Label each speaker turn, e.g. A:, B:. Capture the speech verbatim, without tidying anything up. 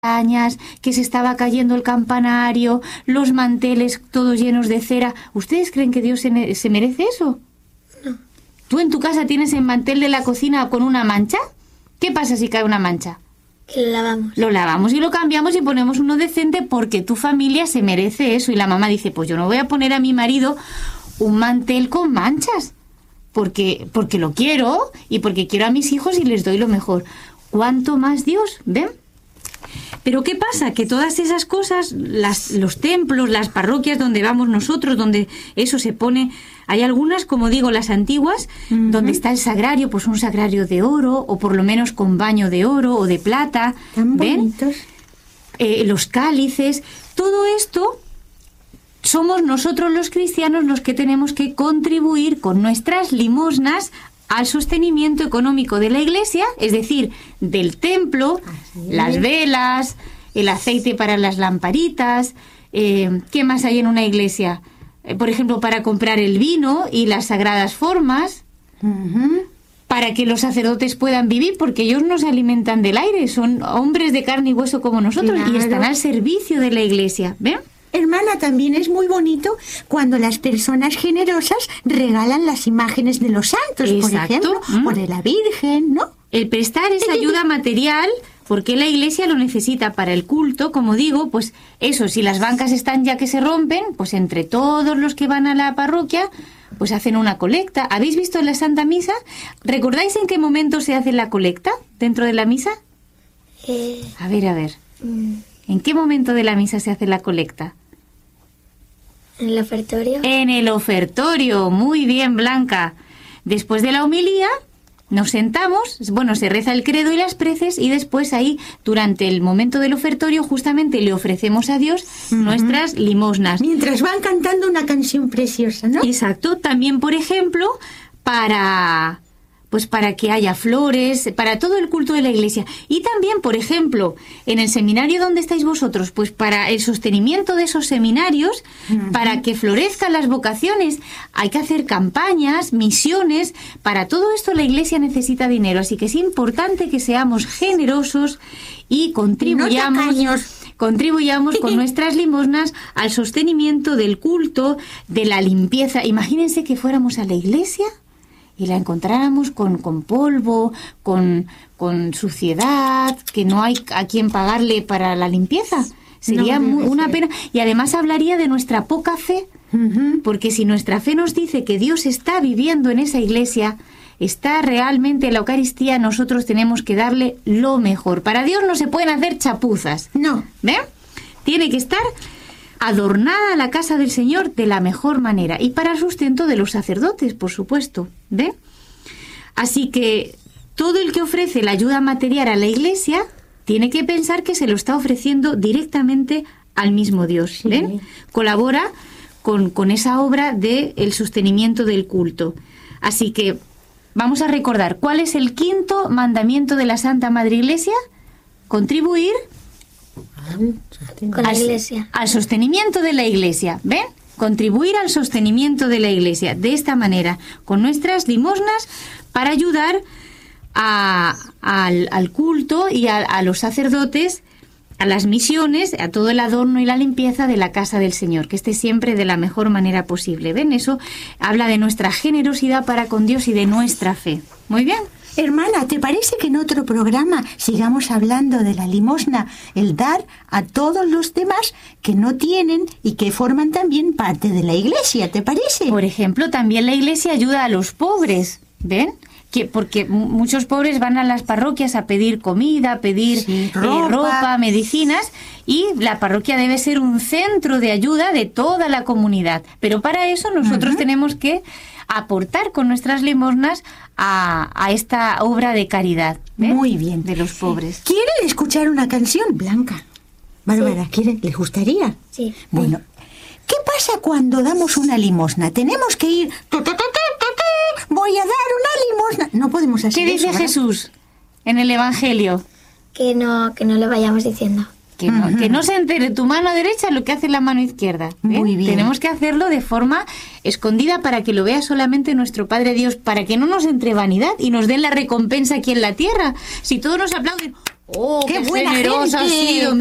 A: arañas, que se estaba cayendo el campanario, los manteles todos llenos de cera. ¿Ustedes creen que Dios se, se merece eso?
B: No.
A: ¿Tú en tu casa tienes el mantel de la cocina con una mancha? ¿Qué pasa si cae una mancha?
B: Que lo lavamos.
A: Lo lavamos y lo cambiamos y ponemos uno decente porque tu familia se merece eso. Y la mamá dice, pues yo no voy a poner a mi marido un mantel con manchas, porque, porque lo quiero y porque quiero a mis hijos y les doy lo mejor. ¿Cuánto más Dios? ¿Ven? Pero ¿qué pasa? Que todas esas cosas, las, los templos, las parroquias donde vamos nosotros, donde eso se pone, hay algunas, como digo, las antiguas, uh-huh. donde está el sagrario, pues un sagrario de oro, o por lo menos con baño de oro o de plata.
C: Tan
A: ¿ven?
C: bonitos.
A: Eh, los cálices, todo esto somos nosotros los cristianos los que tenemos que contribuir con nuestras limosnas al sostenimiento económico de la iglesia, es decir, del templo, las velas, el aceite para las lamparitas, eh, ¿qué más hay en una iglesia? Eh, por ejemplo, para comprar el vino y las sagradas formas, uh-huh. para que los sacerdotes puedan vivir, porque ellos no se alimentan del aire, son hombres de carne y hueso como nosotros, claro. y están al servicio de la iglesia, ¿ven?
C: Hermana, también es muy bonito cuando las personas generosas regalan las imágenes de los santos,
A: Exacto.
C: por ejemplo, mm. o de la Virgen, ¿no?
A: El prestar esa ayuda material, porque la iglesia lo necesita para el culto, como digo, pues eso, si las bancas están ya que se rompen, pues entre todos los que van a la parroquia, pues hacen una colecta. ¿Habéis visto en la Santa Misa? ¿Recordáis en qué momento se hace la colecta dentro de la misa?
B: Eh,
A: a ver, a ver.
B: Mm.
A: ¿En qué momento de la misa se hace la colecta?
B: ¿En el ofertorio?
A: En el ofertorio. Muy bien, Blanca. Después de la homilía, nos sentamos, bueno, se reza el credo y las preces y después ahí, durante el momento del ofertorio, justamente le ofrecemos a Dios uh-huh. nuestras limosnas.
C: Mientras van cantando una canción preciosa, ¿no?
A: Exacto. También, por ejemplo, para... pues para que haya flores, para todo el culto de la iglesia. Y también, por ejemplo, en el seminario donde estáis vosotros, pues para el sostenimiento de esos seminarios, uh-huh. para que florezcan las vocaciones, hay que hacer campañas, misiones. Para todo esto la iglesia necesita dinero, así que es importante que seamos generosos y contribuyamos...
C: No
A: contribuyamos con nuestras limosnas al sostenimiento del culto, de la limpieza. Imagínense que fuéramos a la iglesia y la encontráramos con, con polvo, con, con suciedad, que no hay a quien pagarle para la limpieza. Sería no, muy, una pena. Y además hablaría de nuestra poca fe, uh-huh. porque si nuestra fe nos dice que Dios está viviendo en esa iglesia, está realmente en la Eucaristía, nosotros tenemos que darle lo mejor. Para Dios no se pueden hacer chapuzas.
C: No.
A: ¿Ven? Tiene que estar adornada la casa del Señor de la mejor manera y para sustento de los sacerdotes, por supuesto, ¿ven? Así que todo el que ofrece la ayuda material a la iglesia tiene que pensar que se lo está ofreciendo directamente al mismo Dios, ¿ven? Sí. Colabora con, con esa obra del sostenimiento del culto. Así que vamos a recordar, ¿cuál es el quinto mandamiento de la Santa Madre Iglesia? Contribuir
B: con la iglesia.
A: Al, al sostenimiento de la iglesia, ¿ven? Contribuir al sostenimiento de la iglesia de esta manera, con nuestras limosnas, para ayudar a, a, al, al culto y a, a los sacerdotes, a las misiones, a todo el adorno y la limpieza de la casa del Señor, que esté siempre de la mejor manera posible. ¿Ven? Eso habla de nuestra generosidad para con Dios y de nuestra fe. Muy bien.
C: Hermana, ¿te parece que en otro programa sigamos hablando de la limosna, el dar a todos los demás que no tienen y que forman también parte de la iglesia? ¿Te parece?
A: Por ejemplo, también la iglesia ayuda a los pobres, ¿ven? Que porque muchos pobres van a las parroquias a pedir comida, a pedir
C: sí, ropa.
A: Eh, ropa, medicinas, y la parroquia debe ser un centro de ayuda de toda la comunidad. Pero para eso nosotros uh-huh. tenemos que aportar con nuestras limosnas a, a esta obra de caridad. ¿ven?
C: Muy bien.
A: De los pobres.
C: ¿Quieren escuchar una canción, Blanca? Bárbara, sí. ¿quieren? ¿Les gustaría?
B: Sí.
C: Bueno, ¿qué pasa cuando damos una limosna? Tenemos que ir... Voy a dar una limosna. No podemos hacer
A: ¿Qué dice
C: eso,
A: Jesús en el Evangelio?
B: Que no, que no lo vayamos diciendo.
A: Que no,
C: Ujú.
A: que no se entere tu mano derecha lo que hace la mano izquierda. ¿eh?
C: Muy bien.
A: Tenemos que hacerlo de forma escondida para que lo vea solamente nuestro Padre Dios, para que no nos entre vanidad y nos den la recompensa aquí en la tierra. Si todos nos aplauden, ¡oh,
C: ¡Qué
A: qué,
C: buena
A: generosa has
C: gente!
A: sido!